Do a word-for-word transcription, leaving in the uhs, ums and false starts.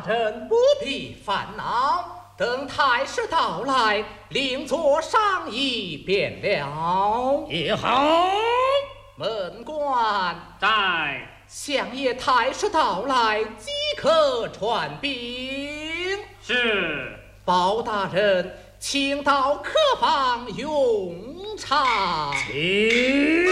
大人不必烦恼，等太师到来，另作商议便了。 也好。 门官在。 相爷太师到来，即可传禀。 是。 包大人，请到客房用茶。 请。